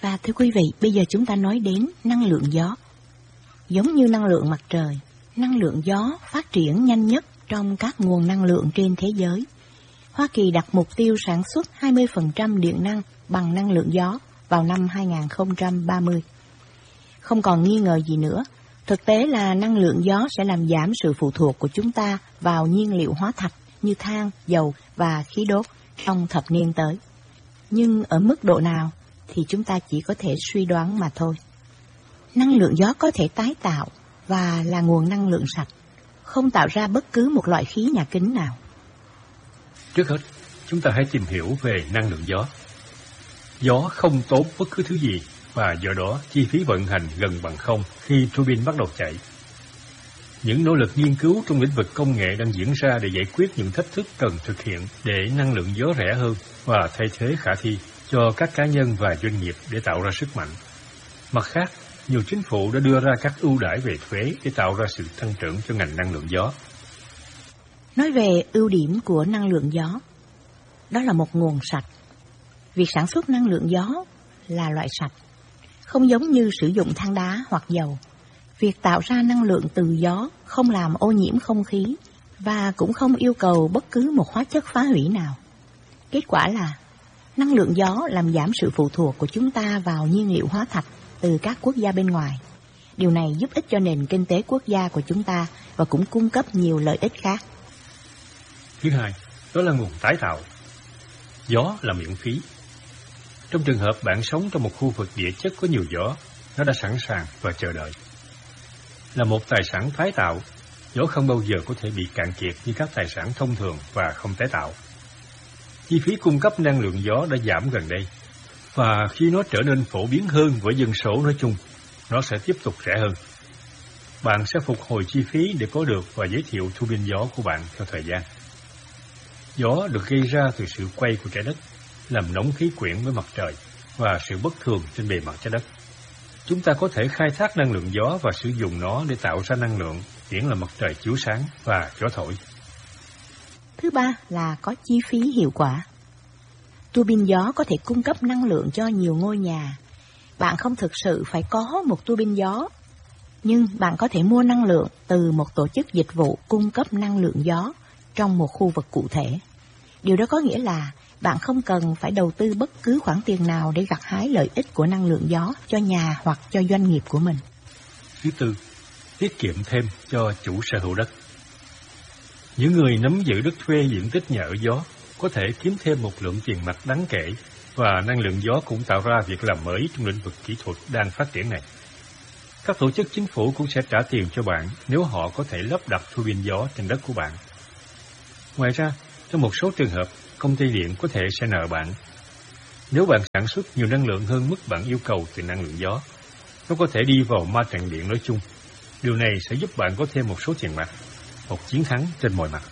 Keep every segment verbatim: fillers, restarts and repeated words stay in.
Và thưa quý vị, bây giờ chúng ta nói đến năng lượng gió. Giống như năng lượng mặt trời, năng lượng gió phát triển nhanh nhất trong các nguồn năng lượng trên thế giới. Hoa Kỳ đặt mục tiêu sản xuất hai mươi phần trăm điện năng bằng năng lượng gió vào năm hai không ba mươi. Không còn nghi ngờ gì nữa, thực tế là năng lượng gió sẽ làm giảm sự phụ thuộc của chúng ta vào nhiên liệu hóa thạch như than, dầu và khí đốt trong thập niên tới. Nhưng ở mức độ nào thì chúng ta chỉ có thể suy đoán mà thôi. Năng lượng gió có thể tái tạo và là nguồn năng lượng sạch, không tạo ra bất cứ một loại khí nhà kính nào. Trước hết, chúng ta hãy tìm hiểu về năng lượng gió. Gió không tốn bất cứ thứ gì và do đó chi phí vận hành gần bằng không khi tuabin bắt đầu chạy. Những nỗ lực nghiên cứu trong lĩnh vực công nghệ đang diễn ra để giải quyết những thách thức cần thực hiện để năng lượng gió rẻ hơn và thay thế khả thi cho các cá nhân và doanh nghiệp để tạo ra sức mạnh. Mặt khác, nhiều chính phủ đã đưa ra các ưu đãi về thuế để tạo ra sự tăng trưởng cho ngành năng lượng gió. Nói về ưu điểm của năng lượng gió, đó là một nguồn sạch. Việc sản xuất năng lượng gió là loại sạch, không giống như sử dụng than đá hoặc dầu. Việc tạo ra năng lượng từ gió không làm ô nhiễm không khí và cũng không yêu cầu bất cứ một hóa chất phá hủy nào. Kết quả là năng lượng gió làm giảm sự phụ thuộc của chúng ta vào nhiên liệu hóa thạch từ các quốc gia bên ngoài. Điều này giúp ích cho nền kinh tế quốc gia của chúng ta và cũng cung cấp nhiều lợi ích khác. Thứ hai, đó là nguồn tái tạo. Gió là miễn phí. Trong trường hợp bạn sống trong một khu vực địa chất có nhiều gió, nó đã sẵn sàng và chờ đợi. Là một tài sản tái tạo, gió không bao giờ có thể bị cạn kiệt như các tài sản thông thường và không tái tạo. Chi phí cung cấp năng lượng gió đã giảm gần đây, và khi nó trở nên phổ biến hơn với dân số nói chung, nó sẽ tiếp tục rẻ hơn. Bạn sẽ phục hồi chi phí để có được và giới thiệu tuabin gió của bạn theo thời gian. Gió được gây ra từ sự quay của trái đất, làm nóng khí quyển với mặt trời và sự bất thường trên bề mặt trái đất. Chúng ta có thể khai thác năng lượng gió và sử dụng nó để tạo ra năng lượng, miễn là mặt trời chiếu sáng và gió thổi. Thứ ba là có chi phí hiệu quả. Tuabin gió có thể cung cấp năng lượng cho nhiều ngôi nhà. Bạn không thực sự phải có một tuabin gió, nhưng bạn có thể mua năng lượng từ một tổ chức dịch vụ cung cấp năng lượng gió trong một khu vực cụ thể. Điều đó có nghĩa là bạn không cần phải đầu tư bất cứ khoản tiền nào để gặt hái lợi ích của năng lượng gió cho nhà hoặc cho doanh nghiệp của mình. Thứ tư, tiết kiệm thêm cho chủ sở hữu đất. Những người nắm giữ đất thuê diện tích nhà ở gió có thể kiếm thêm một lượng tiền mặt đáng kể, và năng lượng gió cũng tạo ra việc làm mới trong lĩnh vực kỹ thuật đang phát triển này. Các tổ chức chính phủ cũng sẽ trả tiền cho bạn nếu họ có thể lắp đặt tuabin gió trên đất của bạn. Ngoài ra, trong một số trường hợp, công ty điện có thể sẽ nợ bạn. Nếu bạn sản xuất nhiều năng lượng hơn mức bạn yêu cầu từ năng lượng gió, nó có thể đi vào ma trận điện nói chung. Điều này sẽ giúp bạn có thêm một số tiền mặt, một chiến thắng trên mọi mặt.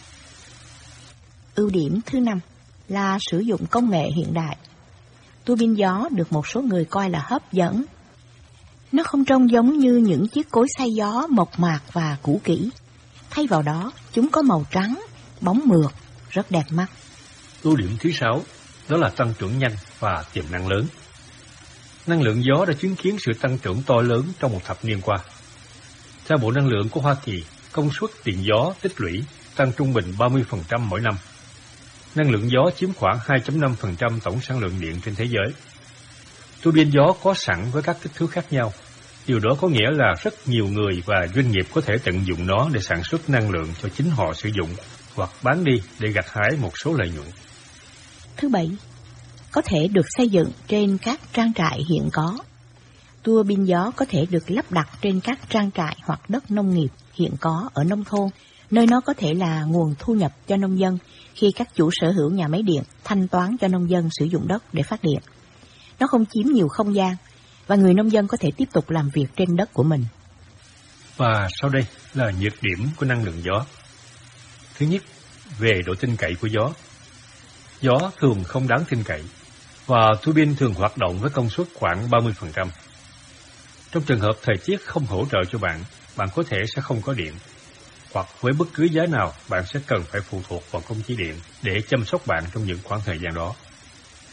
Ưu điểm thứ năm là sử dụng công nghệ hiện đại. Tuabin gió được một số người coi là hấp dẫn. Nó không trông giống như những chiếc cối xay gió mộc mạc và cũ kỹ. Thay vào đó, chúng có màu trắng, bóng mượt, rất đẹp mắt. Ưu điểm thứ sáu, đó là tăng trưởng nhanh và tiềm năng lớn. Năng lượng gió đã chứng kiến sự tăng trưởng to lớn trong một thập niên qua. Theo Bộ Năng lượng của Hoa Kỳ, công suất điện gió tích lũy tăng trung bình ba mươi phần trăm mỗi năm. Năng lượng gió chiếm khoảng hai phẩy năm phần trăm tổng sản lượng điện trên thế giới. Tuabin gió có sẵn với các kích thước khác nhau. Điều đó có nghĩa là rất nhiều người và doanh nghiệp có thể tận dụng nó để sản xuất năng lượng cho chính họ sử dụng, hoặc bán đi để gặt hái một số lợi nhuận. Thứ bảy, có thể được xây dựng trên các trang trại hiện có. Tuabin gió có thể được lắp đặt trên các trang trại hoặc đất nông nghiệp hiện có ở nông thôn, nơi nó có thể là nguồn thu nhập cho nông dân khi các chủ sở hữu nhà máy điện thanh toán cho nông dân sử dụng đất để phát điện. Nó không chiếm nhiều không gian, và người nông dân có thể tiếp tục làm việc trên đất của mình. Và sau đây là nhược điểm của năng lượng gió. Thứ nhất, về độ tin cậy của gió. Gió thường không đáng tin cậy, và tuabin thường hoạt động với công suất khoảng ba mươi phần trăm. Trong trường hợp thời tiết không hỗ trợ cho bạn, bạn có thể sẽ không có điện, hoặc với bất cứ giá nào bạn sẽ cần phải phụ thuộc vào công ty điện để chăm sóc bạn trong những khoảng thời gian đó.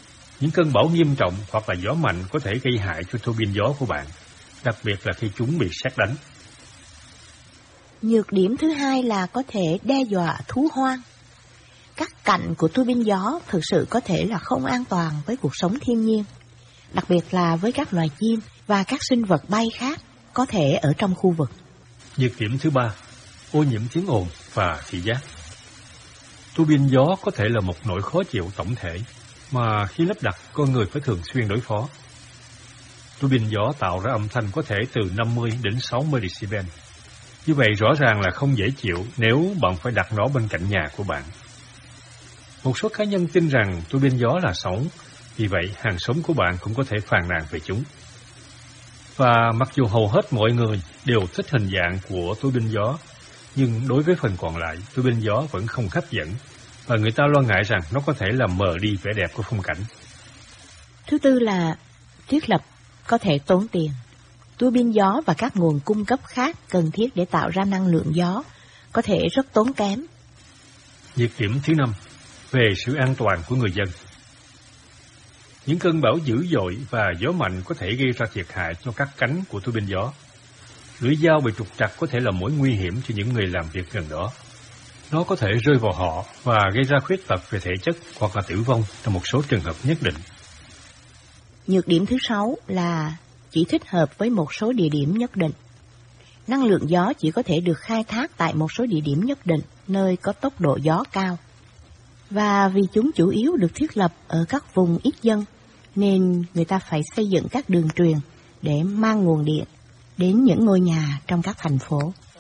Những cơn bão nghiêm trọng hoặc là gió mạnh có thể gây hại cho tua bin gió của bạn, đặc biệt là khi chúng bị sét đánh. Nhược điểm thứ hai là có thể đe dọa thú hoang. Các cạnh của tua bin gió thực sự có thể là không an toàn với cuộc sống thiên nhiên, đặc biệt là với các loài chim và các sinh vật bay khác có thể ở trong khu vực. Nhược điểm thứ ba, ô nhiễm tiếng ồn và thị giác. Tua bin gió có thể là một nỗi khó chịu tổng thể mà khi lắp đặt con người phải thường xuyên đối phó. Tua bin gió tạo ra âm thanh có thể từ năm mươi đến sáu mươi decibel. Như vậy rõ ràng là không dễ chịu nếu bạn phải đặt nó bên cạnh nhà của bạn. Một số cá nhân tin rằng tua bin gió là xấu, vì vậy hàng xóm của bạn cũng có thể phàn nàn về chúng. Và mặc dù hầu hết mọi người đều thích hình dạng của tua bin gió, nhưng đối với phần còn lại, tua bin gió vẫn không hấp dẫn, và người ta lo ngại rằng nó có thể làm mờ đi vẻ đẹp của phong cảnh. Thứ tư là thiết lập có thể tốn tiền. Tua bin gió và các nguồn cung cấp khác cần thiết để tạo ra năng lượng gió có thể rất tốn kém. Nhược điểm thứ năm, về sự an toàn của người dân. Những cơn bão dữ dội và gió mạnh có thể gây ra thiệt hại cho các cánh của tua bin gió. Lưỡi dao bị trục trặc có thể là mối nguy hiểm cho những người làm việc gần đó. Nó có thể rơi vào họ và gây ra khuyết tật về thể chất hoặc là tử vong trong một số trường hợp nhất định. Nhược điểm thứ sáu là chỉ thích hợp với một số địa điểm nhất định. Năng lượng gió chỉ có thể được khai thác tại một số địa điểm nhất định, nơi có tốc độ gió cao. Và vì chúng chủ yếu được thiết lập ở các vùng ít dân, nên người ta phải xây dựng các đường truyền để mang nguồn điện đến những ngôi nhà trong các thành phố.